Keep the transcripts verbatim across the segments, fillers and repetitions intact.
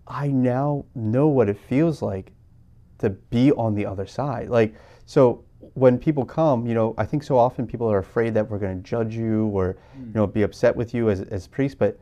I now know what it feels like to be on the other side. Like, so when people come, you know, I think so often people are afraid that we're going to judge you or, mm. you know, be upset with you as, as priests, but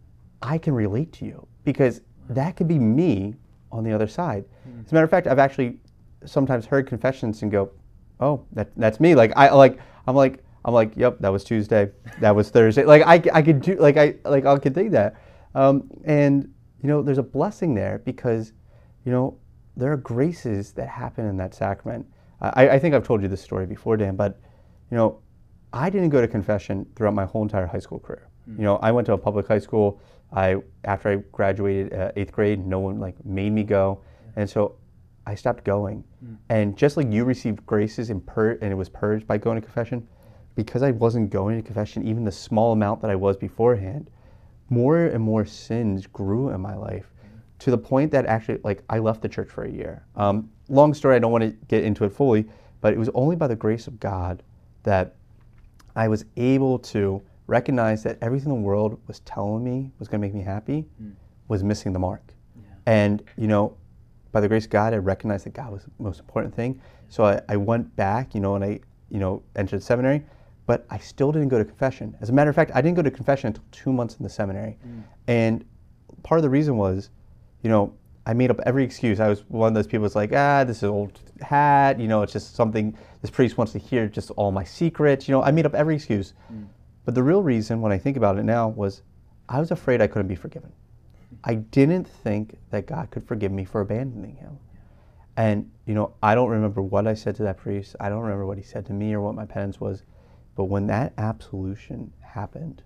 I can relate to you because that could be me on the other side. Mm. As a matter of fact, I've actually sometimes heard confessions and go, oh, that, that's me. Like, I like, I'm like, I'm like, yep, that was Tuesday, that was Thursday. Like, I, I could do, like, I, like, I could think that. Um, and, you know, there's a blessing there because, you know, there are graces that happen in that sacrament. I, I think I've told you this story before, Dan, but, you know, I didn't go to confession throughout my whole entire high school career. Mm. You know, I went to a public high school. I, after I graduated uh, eighth grade, no one like made me go. Yeah. And so I stopped going. Mm. And just like you received graces and, pur- and it was purged by going to confession, because I wasn't going to confession, even the small amount that I was beforehand, more and more sins grew in my life to the point that actually, like, I left the church for a year. Um, long story, I don't want to get into it fully, but it was only by the grace of God that I was able to recognize that everything the world was telling me was going to make me happy mm. was missing the mark. Yeah. And, you know, by the grace of God, I recognized that God was the most important thing. So I, I went back, you know, and I, you know, entered seminary, but I still didn't go to confession. As a matter of fact, I didn't go to confession until two months in the seminary. Mm. And part of the reason was, you know, I made up every excuse. I was one of those people who's like, ah, this is old hat, you know, it's just something this priest wants to hear, just all my secrets. You know, I made up every excuse. Mm. But the real reason, when I think about it now, was I was afraid I couldn't be forgiven. I didn't think that God could forgive me for abandoning him. And, you know, I don't remember what I said to that priest. I don't remember what he said to me or what my penance was. But when that absolution happened,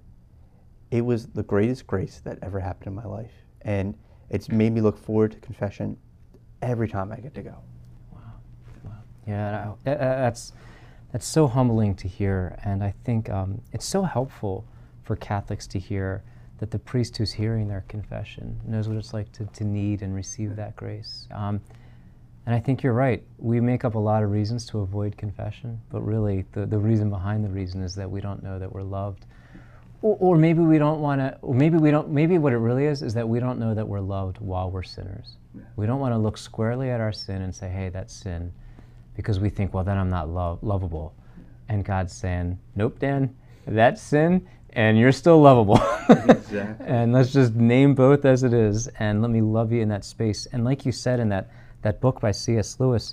it was the greatest grace that ever happened in my life. And it's made me look forward to confession every time I get to go. Wow. Wow. Yeah, that's, that's so humbling to hear. And I think um, it's so helpful for Catholics to hear that the priest who's hearing their confession knows what it's like to, to need and receive that grace. Um, and I think you're right. We make up a lot of reasons to avoid confession, but really the, the reason behind the reason is that we don't know that we're loved. Or, or maybe we don't want to, or maybe we don't, maybe what it really is is that we don't know that we're loved while we're sinners. Yeah. We don't want to look squarely at our sin and say, hey, that's sin, because we think, well, then I'm not lo- lovable. Yeah. And God's saying, nope, Dan, that's sin, and you're still lovable. Exactly. And let's just name both as it is, and let me love you in that space. And like you said in that, that book by C S Lewis,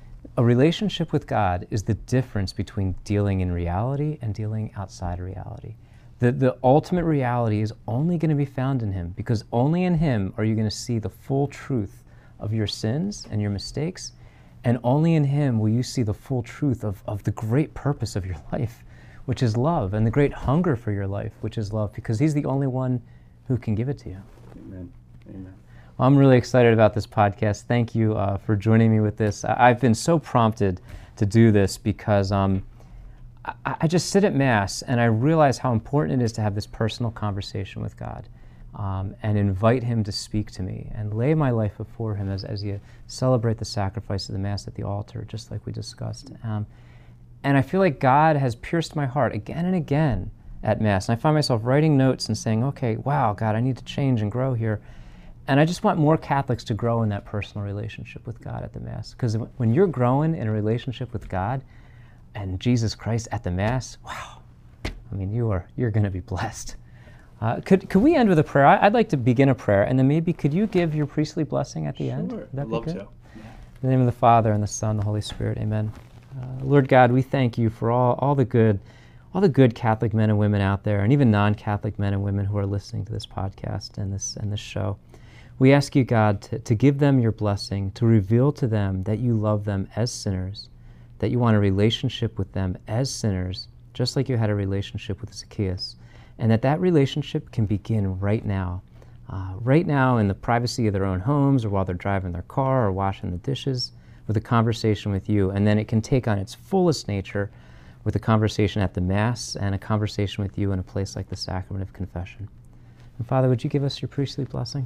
a relationship with God is the difference between dealing in reality and dealing outside of reality. The, the ultimate reality is only going to be found in him, because only in him are you going to see the full truth of your sins and your mistakes, and only in him will you see the full truth of, of the great purpose of your life, which is love, and the great hunger for your life, which is love, because he's the only one who can give it to you. Amen. Amen. Well, I'm really excited about this podcast. Thank you uh, for joining me with this. I, I've been so prompted to do this because um, I, I just sit at Mass and I realize how important it is to have this personal conversation with God um, and invite him to speak to me and lay my life before him as, as you celebrate the sacrifice of the Mass at the altar, just like we discussed. Um, and I feel like God has pierced my heart again and again at Mass. And I find myself writing notes and saying, okay, wow, God, I need to change and grow here. And I just want more Catholics to grow in that personal relationship with God at the Mass. Because when you're growing in a relationship with God and Jesus Christ at the Mass, wow, I mean, you are, you're going to be blessed. Uh, could, could we end with a prayer? I, I'd like to begin a prayer, and then maybe could you give your priestly blessing at the sure. end? Sure, I'd love good? to. In the name of the Father, and the Son, and the Holy Spirit, amen. Uh, Lord God, we thank you for all, all the good all the good Catholic men and women out there, and even non-Catholic men and women who are listening to this podcast and this, and this show. We ask you, God, to, to give them your blessing, to reveal to them that you love them as sinners, that you want a relationship with them as sinners, just like you had a relationship with Zacchaeus, and that that relationship can begin right now, uh, right now in the privacy of their own homes, or while they're driving their car or washing the dishes, with a conversation with you, and then it can take on its fullest nature with a conversation at the Mass and a conversation with you in a place like the Sacrament of Confession. And Father, would you give us your priestly blessing?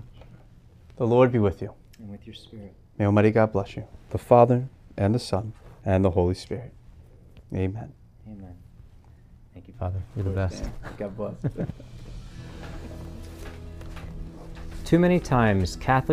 The Lord be with you. And with your spirit. May Almighty God bless you, the Father, and the Son, and the Holy Spirit. Amen. Amen. Thank you, Father. You're the best. God bless. Too many times, Catholic